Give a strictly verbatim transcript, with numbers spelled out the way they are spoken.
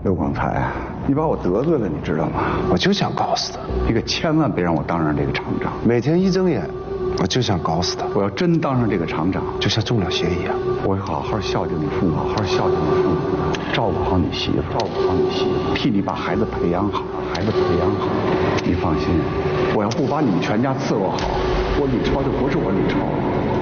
刘广才，你把我得罪了，你知道吗？ 我就想搞死他， 你可千万别让我当上这个厂长。 每天一睁眼，我就想搞死他。 我要真当上这个厂长， 就像中了邪一样。 我会好好孝敬你父母，好好孝敬你父母，照顾好你媳妇，照顾好你媳妇，替你把孩子培养好，孩子培养好。你放心，我要不把你们全家伺候好，我李超就不是我李超了。